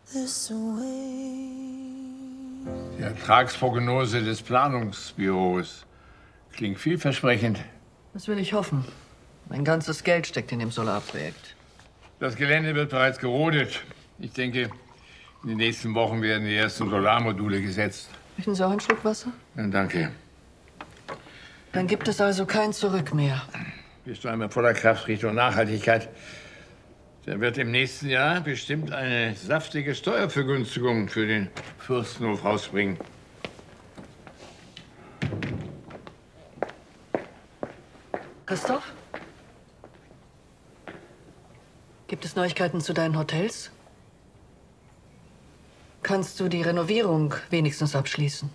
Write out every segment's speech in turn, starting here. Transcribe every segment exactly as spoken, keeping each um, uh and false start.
Die Ertragsprognose des Planungsbüros klingt vielversprechend. Das will ich hoffen. Mein ganzes Geld steckt in dem Solarprojekt. Das Gelände wird bereits gerodet. Ich denke, in den nächsten Wochen werden die ersten Solarmodule gesetzt. Möchten Sie auch einen Schluck Wasser? Ja, danke. Dann gibt es also kein Zurück mehr. Wir steuern mit voller Kraft Richtung Nachhaltigkeit. Da wird im nächsten Jahr bestimmt eine saftige Steuervergünstigung für den Fürstenhof rausbringen. Christoph? Gibt es Neuigkeiten zu deinen Hotels? Kannst du die Renovierung wenigstens abschließen?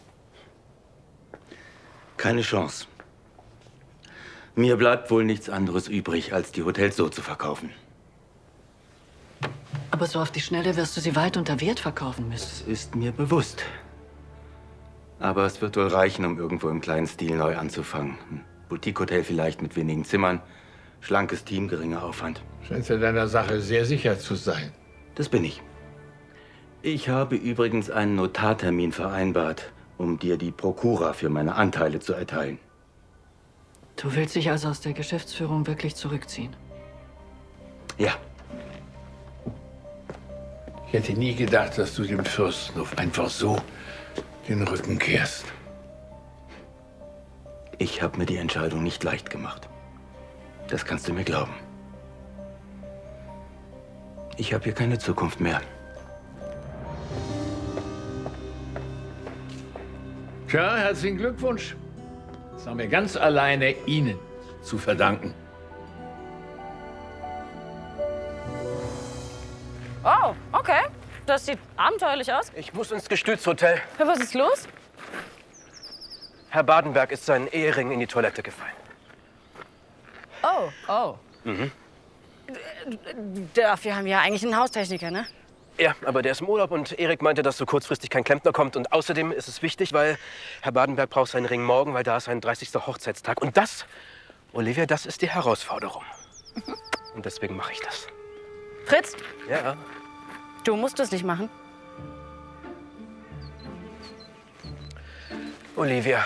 Keine Chance. Mir bleibt wohl nichts anderes übrig, als die Hotels so zu verkaufen. Aber so auf die Schnelle wirst du sie weit unter Wert verkaufen müssen. Das ist mir bewusst. Aber es wird wohl reichen, um irgendwo im kleinen Stil neu anzufangen. Ein Boutique-Hotel vielleicht mit wenigen Zimmern. Schlankes Team, geringer Aufwand. Scheinst du deiner Sache sehr sicher zu sein? Das bin ich. Ich habe übrigens einen Notartermin vereinbart, um dir die Prokura für meine Anteile zu erteilen. Du willst dich also aus der Geschäftsführung wirklich zurückziehen? Ja. Ich hätte nie gedacht, dass du dem Fürstenhof einfach so den Rücken kehrst. Ich habe mir die Entscheidung nicht leicht gemacht. Das kannst du mir glauben. Ich habe hier keine Zukunft mehr. Tja, herzlichen Glückwunsch. Das haben wir ganz alleine Ihnen zu verdanken. Oh, okay. Das sieht abenteuerlich aus. Ich muss ins Gestützhotel. Ja, was ist los? Herr Badenberg ist seinen Ehering in die Toilette gefallen. Oh, oh. Mhm. Dafür haben wir ja eigentlich einen Haustechniker, ne? Ja, aber der ist im Urlaub und Erik meinte, dass so kurzfristig kein Klempner kommt. Und außerdem ist es wichtig, weil Herr Badenberg braucht seinen Ring morgen, weil da ist sein dreißigster Hochzeitstag. Und das, Olivia, das ist die Herausforderung. Mhm. Und deswegen mache ich das. Fritz? Ja. Du musst es nicht machen. Olivia,